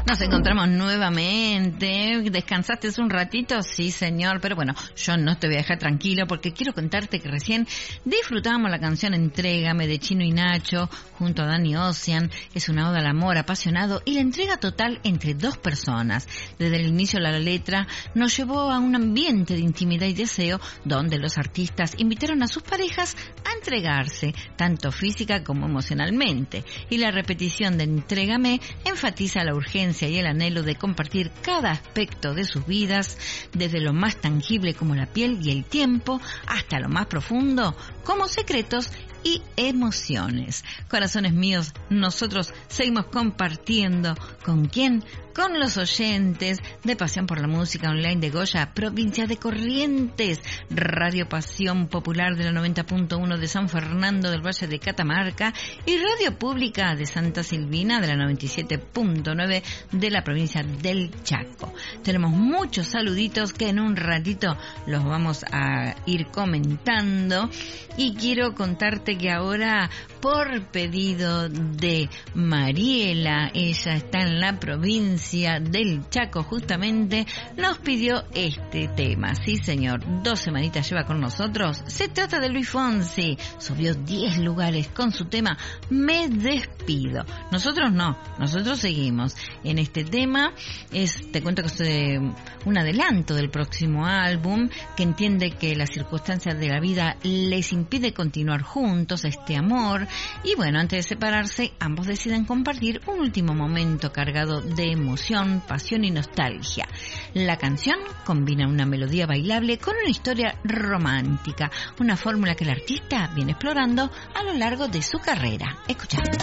Nos encontramos nuevamente. ¿Descansaste un ratito? Sí, señor. Pero bueno, yo no te voy a dejar tranquilo porque quiero contarte que recién disfrutábamos la canción Entrégame de Chino y Nacho junto a Danny Ocean. Es una oda al amor apasionado y la entrega total entre dos personas. Desde el inicio la letra nos llevó a un ambiente de intimidad y deseo donde los artistas invitaron a sus parejas a entregarse, tanto física como emocionalmente. Y la repetición de Entrégame enfatiza la urgencia y el anhelo de compartir cada aspecto de sus vidas, desde lo más tangible como la piel y el tiempo, hasta lo más profundo como secretos y emociones. Corazones míos, nosotros seguimos compartiendo. ¿Con quién? Con los oyentes de Pasión por la Música Online de Goya, provincia de Corrientes, Radio Pasión Popular de la 90.1 de San Fernando del Valle de Catamarca y Radio Pública de Santa Silvina de la 97.9 de la provincia del Chaco. Tenemos muchos saluditos que en un ratito los vamos a ir comentando y quiero contarte que ahora, por pedido de Mariela, ella está en la provincia del Chaco justamente, nos pidió este tema. Sí, señor, 2 semanitas lleva con nosotros. Se trata de Luis Fonsi. Subió 10 lugares con su tema Me Despido. Nosotros no, nosotros seguimos en este tema. Te cuento que es un adelanto del próximo álbum, que entiende que las circunstancias de la vida les impide continuar juntos este amor, y bueno, antes de separarse ambos deciden compartir un último momento cargado de emoción, pasión y nostalgia. La canción combina una melodía bailable con una historia romántica, una fórmula que el artista viene explorando a lo largo de su carrera. Escuchad.